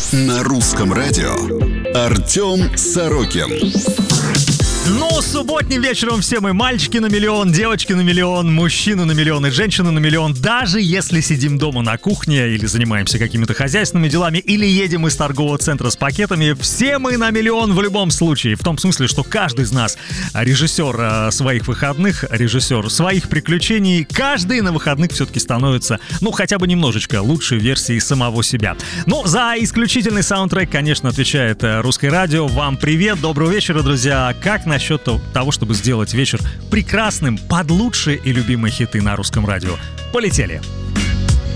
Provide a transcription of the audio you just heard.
На русском радио Артем Сорокин. Ну, субботним вечером все мы мальчики на миллион, девочки на миллион, мужчины на миллион и женщины на миллион. Даже если сидим дома на кухне или занимаемся какими-то хозяйственными делами, или едем из торгового центра с пакетами, все мы на миллион в любом случае. В том смысле, что каждый из нас режиссер своих выходных, режиссер своих приключений. Каждый на выходных все-таки становится, хотя бы немножечко лучшей версией самого себя. За исключительный саундтрек, конечно, отвечает Русское радио. Вам привет, доброго вечера, друзья. Как насчет того, чтобы сделать вечер прекрасным под лучшие и любимые хиты на Русском радио? Полетели!